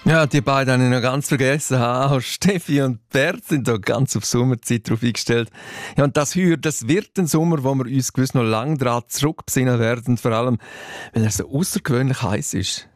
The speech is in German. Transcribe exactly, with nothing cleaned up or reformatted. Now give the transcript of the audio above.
Ja, die beiden habe ich noch ganz vergessen. Auch Steffi und Bert sind da ganz auf Sommerzeit drauf eingestellt. Ja, und das hier, das wird ein Sommer, wo wir uns gewiss noch lange daran zurückbesinnen werden. Vor allem, weil er so außergewöhnlich heiß ist.